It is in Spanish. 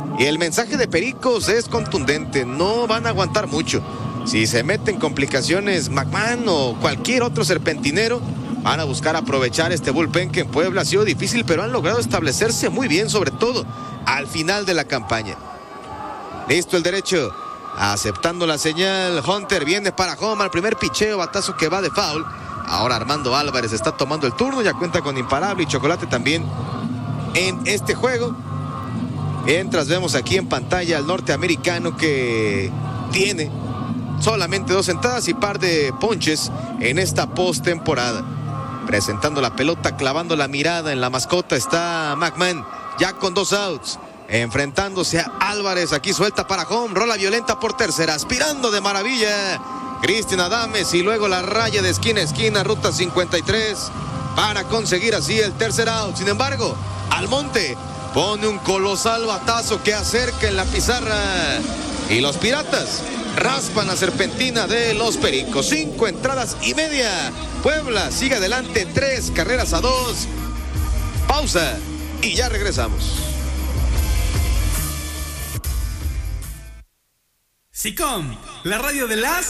Y el mensaje de Pericos es contundente, no van a aguantar mucho. Si se meten complicaciones McMahon o cualquier otro serpentinero, van a buscar aprovechar este bullpen que en Puebla ha sido difícil, pero han logrado establecerse muy bien, sobre todo al final de la campaña. Listo el derecho, aceptando la señal. Hunter viene para home al primer picheo, batazo que va de foul. Ahora Armando Álvarez está tomando el turno, ya cuenta con imparable y chocolate también en este juego. Mientras vemos aquí en pantalla al norteamericano que tiene solamente 2 entradas y par de ponches en esta postemporada. Presentando la pelota, clavando la mirada en la mascota está McMahon, ya con 2 outs. Enfrentándose a Álvarez, aquí suelta para home, rola violenta por tercera, aspirando de maravilla Cristian Adames y luego la raya de esquina a esquina, ruta 53, para conseguir así el tercer out. Sin embargo, Almonte pone un colosal batazo que acerca en la pizarra y los Piratas raspan la serpentina de los Pericos. 5 entradas y media. Puebla sigue adelante 3 carreras a 2. Pausa y ya regresamos. SICOM, la radio de las